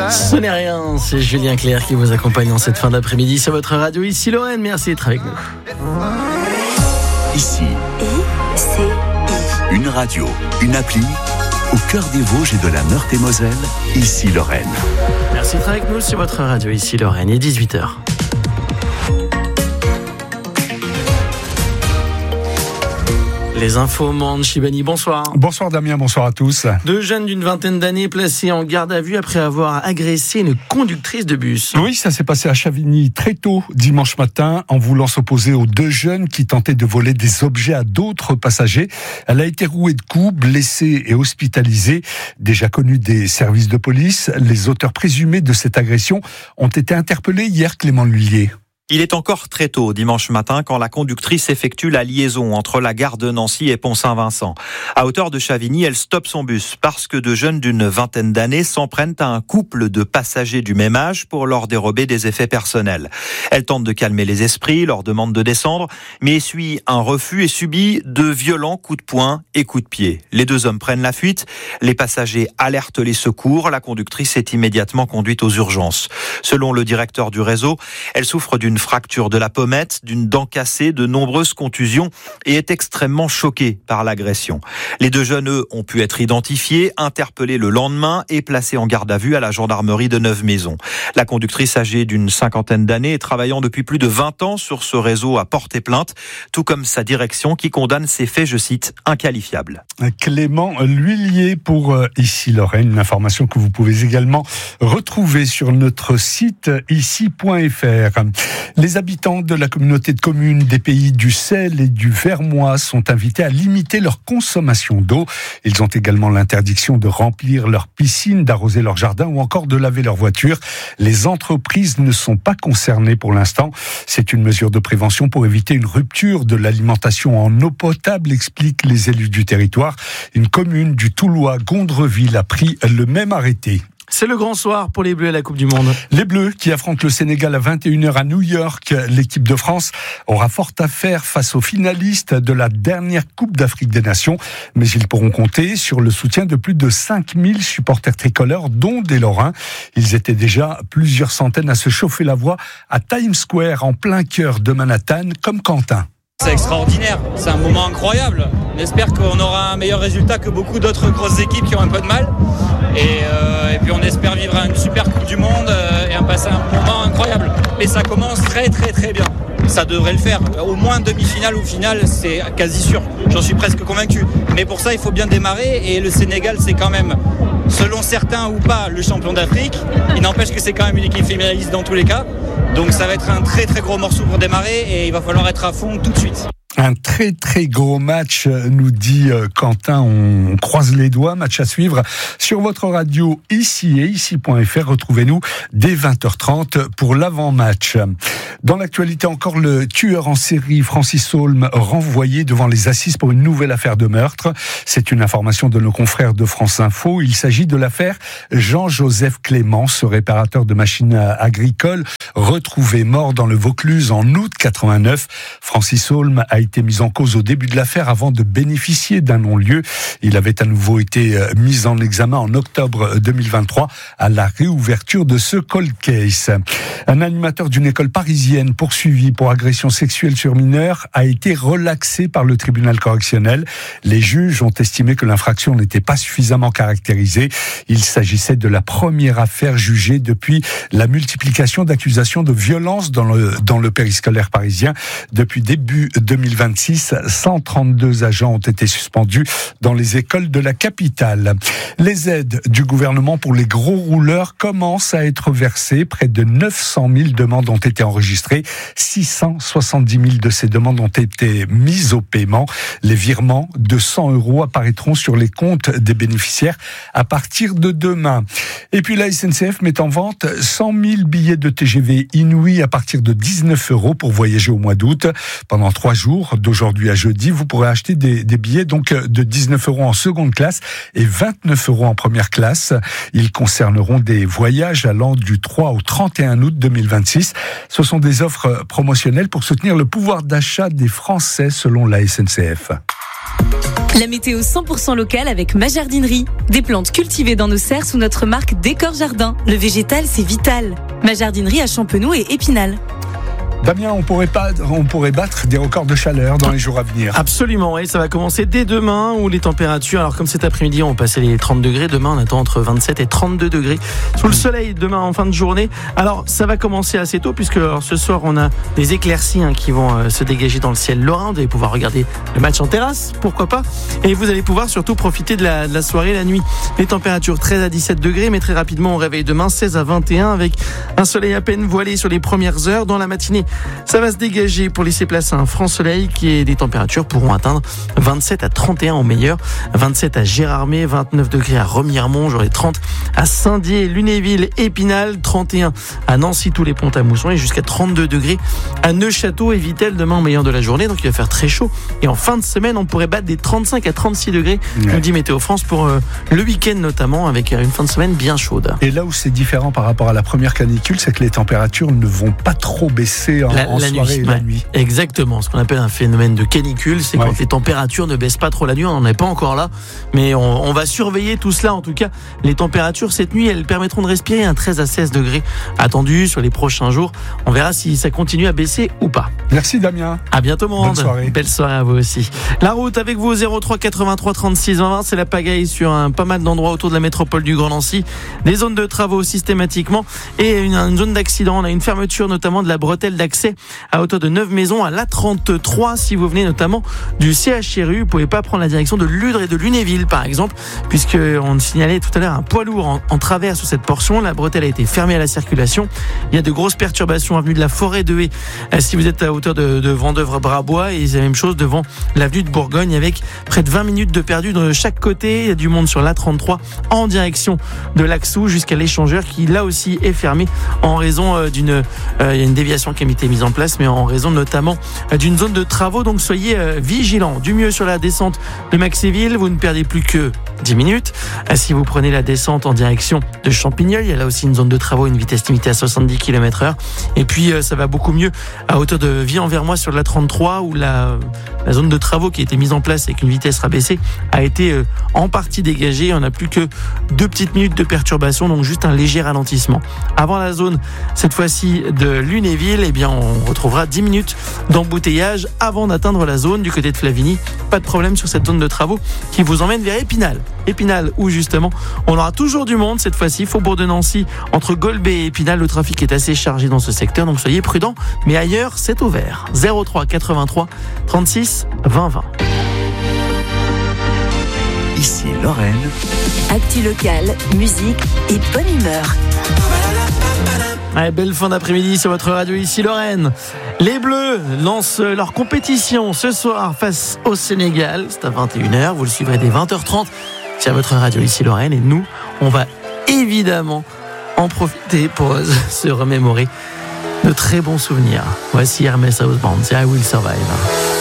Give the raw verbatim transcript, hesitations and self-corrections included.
Ce n'est rien, c'est Julien Clerc qui vous accompagne en cette fin d'après-midi sur votre radio. Ici Lorraine, merci d'être avec nous. Ici, I C I. une radio, une appli, au cœur des Vosges et de la Meurthe-et-Moselle, ici Lorraine. Merci d'être avec nous sur votre radio. Ici Lorraine, il est dix-huit heures. Les infos Mande Chibani, bonsoir. Bonsoir Damien, bonsoir à tous. Deux jeunes d'une vingtaine d'années placés en garde à vue après avoir agressé une conductrice de bus. Oui, ça s'est passé à Chavigny très tôt dimanche matin en voulant s'opposer aux deux jeunes qui tentaient de voler des objets à d'autres passagers. Elle a été rouée de coups, blessée et hospitalisée. Déjà connue des services de police, les auteurs présumés de cette agression ont été interpellés hier, Clément Lhuillier. Il est encore très tôt dimanche matin quand la conductrice effectue la liaison entre la gare de Nancy et Pont-Saint-Vincent. À hauteur de Chavigny, elle stoppe son bus parce que deux jeunes d'une vingtaine d'années s'en prennent à un couple de passagers du même âge pour leur dérober des effets personnels. Elle tente de calmer les esprits, leur demande de descendre, mais essuie un refus et subit de violents coups de poing et coups de pied. Les deux hommes prennent la fuite, les passagers alertent les secours, la conductrice est immédiatement conduite aux urgences. Selon le directeur du réseau, elle souffre d'une fracture de la pommette, d'une dent cassée, de nombreuses contusions et est extrêmement choquée par l'agression. Les deux jeunes, eux, ont pu être identifiés, interpellés le lendemain et placés en garde à vue à la gendarmerie de Neuve-Maisons. La conductrice âgée d'une cinquantaine d'années et travaillant depuis plus de vingt ans sur ce réseau a porté plainte, tout comme sa direction qui condamne ces faits, je cite, inqualifiables. Clément Lhuillier pour euh, Ici Lorraine, une information que vous pouvez également retrouver sur notre site ici point f r. Les habitants de la communauté de communes des pays du Sel et du Vermois sont invités à limiter leur consommation d'eau. Ils ont également l'interdiction de remplir leurs piscines, d'arroser leur jardin ou encore de laver leur voiture. Les entreprises ne sont pas concernées pour l'instant. C'est une mesure de prévention pour éviter une rupture de l'alimentation en eau potable, expliquent les élus du territoire. Une commune du Toulois, Gondreville, a pris le même arrêté. C'est le grand soir pour les Bleus à la Coupe du Monde. Les Bleus qui affrontent le Sénégal à vingt et une heures à New York. L'équipe de France aura fort à faire face aux finalistes de la dernière Coupe d'Afrique des Nations. Mais ils pourront compter sur le soutien de plus de cinq mille supporters tricolores, dont des Lorrains. Ils étaient déjà plusieurs centaines à se chauffer la voix à Times Square, en plein cœur de Manhattan, comme Quentin. C'est extraordinaire, c'est un moment incroyable. On espère qu'on aura un meilleur résultat que beaucoup d'autres grosses équipes qui ont un peu de mal. Et, euh, et puis on espère vivre une super Coupe du Monde euh, et un passer un moment incroyable. Mais ça commence très très très bien. Ça devrait le faire. Au moins demi-finale ou finale, c'est quasi sûr. J'en suis presque convaincu. Mais pour ça, il faut bien démarrer. Et le Sénégal, c'est quand même, selon certains ou pas, le champion d'Afrique. Il n'empêche que c'est quand même une équipe finaliste dans tous les cas. Donc ça va être un très très gros morceau pour démarrer et il va falloir être à fond tout de suite. Un très très gros match, nous dit Quentin, on croise les doigts, match à suivre sur votre radio ici et ici point f r. Retrouvez-nous dès vingt heures trente pour l'avant-match. Dans l'actualité encore, le tueur en série Francis Holm renvoyé devant les assises pour une nouvelle affaire de meurtre. C'est une information de nos confrères de France Info. Il s'agit de l'affaire Jean-Joseph Clément, ce réparateur de machines agricoles retrouvé mort dans le Vaucluse en août quatre-vingt-neuf. Francis Holm a été mis en cause au début de l'affaire avant de bénéficier d'un non-lieu. Il avait à nouveau été mis en examen en octobre deux mille vingt-trois à la réouverture de ce cold case. Un animateur d'une école parisienne poursuivi pour agression sexuelle sur mineur a été relaxé par le tribunal correctionnel. Les juges ont estimé que l'infraction n'était pas suffisamment caractérisée. Il s'agissait de la première affaire jugée depuis la multiplication d'accusations de violence dans le, dans le périscolaire parisien. Depuis début deux mille vingt-six, cent trente-deux agents ont été suspendus dans les écoles de la capitale. Les aides du gouvernement pour les gros rouleurs commencent à être versées. Près de neuf cent mille demandes ont été enregistrées. six cent soixante-dix mille de ces demandes ont été mises au paiement. Les virements de cent euros apparaîtront sur les comptes des bénéficiaires à partir de demain. Et puis la S N C F met en vente cent mille billets de T G V Inouï à partir de dix-neuf euros pour voyager au mois d'août. Pendant trois jours, d'aujourd'hui à jeudi, vous pourrez acheter des, des billets donc de dix-neuf euros en seconde classe et vingt-neuf euros en première classe. Ils concerneront des voyages allant du trois au trente et un août deux mille vingt-six. Ce sont des offres promotionnelles pour soutenir le pouvoir d'achat des Français selon la S N C F. La météo cent pour cent locale avec Ma Jardinerie. Des plantes cultivées dans nos serres sous notre marque Décor Jardin. Le végétal, c'est vital. Ma Jardinerie à Champenoux et Épinal. Damien, on pourrait, pas, on pourrait battre des records de chaleur dans les jours à venir. Absolument, oui, ça va commencer dès demain où les températures, alors comme cet après-midi on passait les trente degrés, demain on attend entre vingt-sept et trente-deux degrés sous le soleil demain en fin de journée. Alors ça va commencer assez tôt puisque alors, ce soir on a des éclaircies hein, qui vont euh, se dégager dans le ciel lorrain. Vous allez pouvoir regarder le match en terrasse, pourquoi pas, et vous allez pouvoir surtout profiter de la, de la soirée, la nuit. Les températures treize à dix-sept degrés, mais très rapidement on réveille demain seize à vingt et un avec un soleil à peine voilé sur les premières heures. Dans la matinée ça va se dégager pour laisser place à un franc soleil qui est des températures pourront atteindre vingt-sept à trente et un au meilleur, vingt-sept à Gérardmer, vingt-neuf degrés à Remiremont, j'aurai trente à Saint-Dié, Lunéville, Épinal, trente et un à Nancy, tous les ponts à Mousson et jusqu'à trente-deux degrés à Neufchâteau et Vittel demain au meilleur de la journée, donc il va faire très chaud et en fin de semaine on pourrait battre des trente-cinq à trente-six degrés, ouais. Nous dit Météo France pour euh, le week-end notamment avec une fin de semaine bien chaude. Et là où c'est différent par rapport à la première canicule, c'est que les températures ne vont pas trop baisser en, la, en la soirée nuit, et la ouais. nuit. Exactement, ce qu'on appelle un phénomène de canicule, c'est ouais. quand les températures ne baissent pas trop la nuit, on n'en est pas encore là, mais on, on va surveiller tout cela. En tout cas, les températures cette nuit, elles permettront de respirer un treize à seize degrés attendu sur les prochains jours. On verra si ça continue à baisser ou pas. Merci Damien. À bientôt monde. Bonne soirée. Belle soirée à vous aussi. La route avec vous zéro trois quatre-vingt-trois trente-six vingt vingt, c'est la pagaille sur un pas mal d'endroits autour de la métropole du Grand Nancy. Des zones de travaux systématiquement et une, une zone d'accident. On a une fermeture notamment de la bretelle d'accès à hauteur de neuf maisons à l'A trente-trois. Si vous venez notamment du C H R U, vous pouvez pas prendre la direction de Ludre et de Lunéville par exemple, puisque on signalait tout à l'heure un poids lourd en, en travers sur cette portion. La bretelle a été fermée à la circulation. Il y a de grosses perturbations avenue de la Forêt de Haye si vous êtes à hauteur de, de Vendeuvre-Brabois, et c'est la même chose devant l'avenue de Bourgogne avec près de vingt minutes de perdu de chaque côté. Il y a du monde sur l'A trente-trois en direction de l'Axou jusqu'à l'échangeur qui là aussi est fermé en raison d'une euh, il y a une déviation qui a été mise en place, mais en raison notamment d'une zone de travaux, donc soyez euh, vigilants. Du mieux sur la descente de Maxéville, vous ne perdez plus que dix minutes. Si vous prenez la descente en direction de Champignol, il y a là aussi une zone de travaux, une vitesse limitée à soixante-dix kilomètres heure. Et puis euh, ça va beaucoup mieux à hauteur de Vie-en-Vermois sur la trente-trois, où la, la zone de travaux qui a été mise en place avec une vitesse rabaissée a été euh, en partie dégagée. On n'a plus que deux petites minutes de perturbation, donc juste un léger ralentissement. Avant la zone, cette fois-ci de Lunéville, eh bien on retrouvera dix minutes d'embouteillage avant d'atteindre la zone du côté de Flavigny. Pas de problème sur cette zone de travaux qui vous emmène vers Épinal. Épinal où justement on aura toujours du monde cette fois-ci, Faubourg de Nancy entre Golbet et Épinal, le trafic est assez chargé dans ce secteur, donc soyez prudents, mais ailleurs c'est ouvert. zéro trois quatre-vingt-trois trente-six vingt vingt. Ici Lorraine. Actu locale, musique et bonne humeur. Allez, belle fin d'après-midi sur votre radio ici Lorraine. Les Bleus lancent leur compétition ce soir face au Sénégal. C'est à vingt et une heures, vous le suivrez dès vingt heures trente sur votre radio ici Lorraine. Et nous, on va évidemment en profiter pour se remémorer de très bons souvenirs. Voici Hermès House Band, I Will Survive.